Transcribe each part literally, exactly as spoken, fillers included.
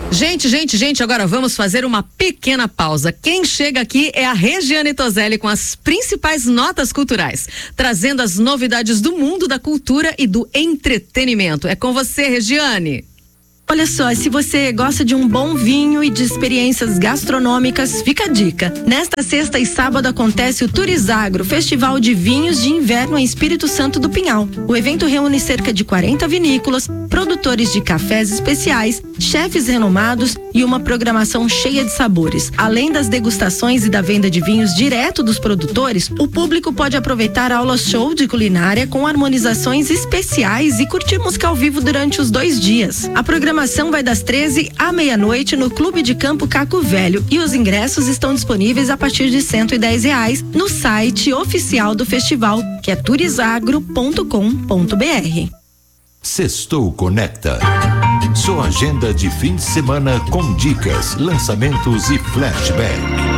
Gente, gente, gente, agora vamos fazer uma pequena pausa. Quem chega aqui é a Regiane Toselli com as principais notas culturais, trazendo as novidades do mundo da cultura e do entretenimento. É com você, Regiane. Olha só, se você gosta de um bom vinho e de experiências gastronômicas, fica a dica. Nesta sexta e sábado acontece o Turizagro, Festival de Vinhos de Inverno em Espírito Santo do Pinhal. O evento reúne cerca de quarenta vinícolas, produtores de cafés especiais, chefes renomados e uma programação cheia de sabores. Além das degustações e da venda de vinhos direto dos produtores, o público pode aproveitar aulas show de culinária com harmonizações especiais e curtir música ao vivo durante os dois dias. A programação A programação vai das treze à meia-noite no Clube de Campo Caco Velho e os ingressos estão disponíveis a partir de cento e dez reais no site oficial do festival, que é turizagro ponto com ponto br. Sextou Conecta. Sua agenda de fim de semana com dicas, lançamentos e flashback.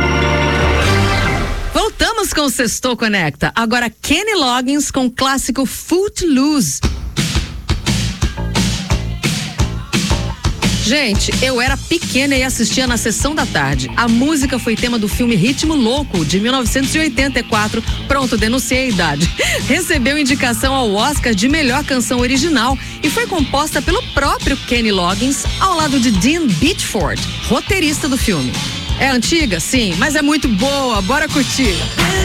Voltamos com o Sextou Conecta. Agora Kenny Loggins com o clássico Footloose. Gente, eu era pequena e assistia na sessão da tarde. A música foi tema do filme Ritmo Louco, de mil novecentos e oitenta e quatro. Pronto, denunciei a idade. Recebeu indicação ao Oscar de melhor canção original e foi composta pelo próprio Kenny Loggins, ao lado de Dean Beachford, roteirista do filme. É antiga? Sim, mas é muito boa. Bora curtir.